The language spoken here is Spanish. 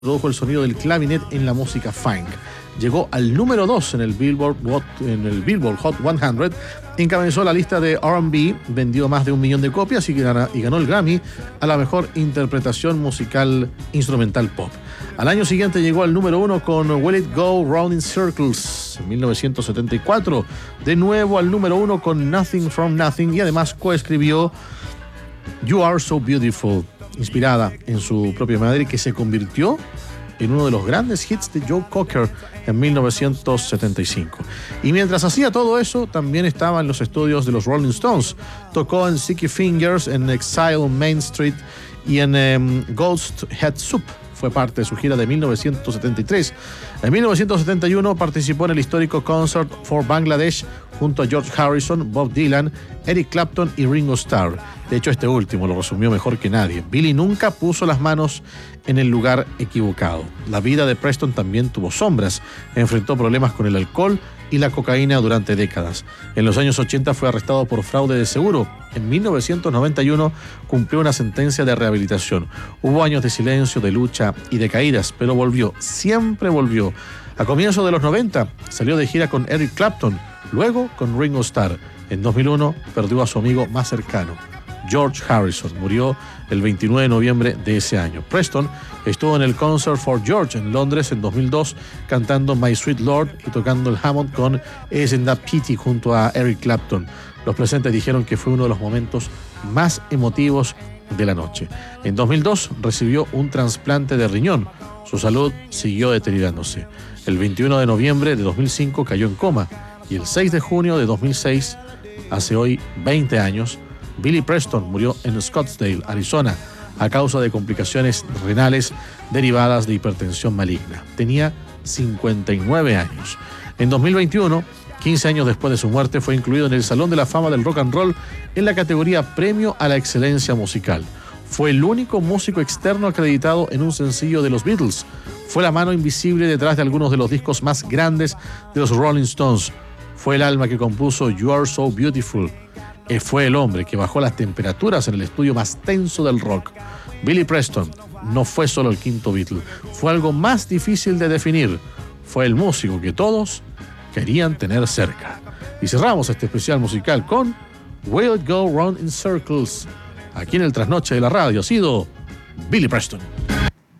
Produjo el sonido del clavinet en la música funk. Llegó al número 2 en el Billboard Hot 100, encabezó la lista de R&B, vendió más de 1 millón de copias y ganó el Grammy a la mejor interpretación musical instrumental pop. Al año siguiente llegó al número 1 con Will It Go Round in Circles en 1974, de nuevo al número 1 con Nothing from Nothing, y además coescribió You Are So Beautiful, inspirada en su propia madre, que se convirtió en uno de los grandes hits de Joe Cocker en 1975. Y mientras hacía todo eso, también estaba en los estudios de los Rolling Stones. Tocó en Sticky Fingers, en Exile on Main Street y en Ghost Head Soup. Fue parte de su gira de 1973. En 1971 participó en el histórico Concert for Bangladesh junto a George Harrison, Bob Dylan, Eric Clapton y Ringo Starr. De hecho, este último lo resumió mejor que nadie. Billy nunca puso las manos en el lugar equivocado. La vida de Preston también tuvo sombras. Enfrentó problemas con el alcohol y la cocaína durante décadas. En los años 80 fue arrestado por fraude de seguro. En 1991 cumplió una sentencia de rehabilitación. Hubo años de silencio, de lucha y de caídas, pero volvió, siempre volvió. A comienzos de los 90 salió de gira con Eric Clapton, luego con Ringo Starr. En 2001 perdió a su amigo más cercano, George Harrison. Murió el 29 de noviembre de ese año. Preston estuvo en el Concert for George en Londres en 2002 cantando My Sweet Lord y tocando el Hammond con Isn't That Pity junto a Eric Clapton. Los presentes dijeron que fue uno de los momentos más emotivos de la noche. En 2002 recibió un trasplante de riñón. Su salud siguió deteriorándose. El 21 de noviembre de 2005 cayó en coma y el 6 de junio de 2006, hace hoy 20 años, Billy Preston murió en Scottsdale, Arizona, a causa de complicaciones renales derivadas de hipertensión maligna. Tenía 59 años. En 2021, 15 años después de su muerte, fue incluido en el Salón de la Fama del Rock and Roll en la categoría Premio a la Excelencia Musical. Fue el único músico externo acreditado en un sencillo de los Beatles. Fue la mano invisible detrás de algunos de los discos más grandes de los Rolling Stones. Fue el alma que compuso You Are So Beautiful. Fue el hombre que bajó las temperaturas en el estudio más tenso del rock. Billy Preston no fue solo el quinto Beatle, fue algo más difícil de definir. Fue el músico que todos querían tener cerca. Y cerramos este especial musical con Will It Go Round in Circles. Aquí en el Trasnoche de la Radio ha sido Billy Preston.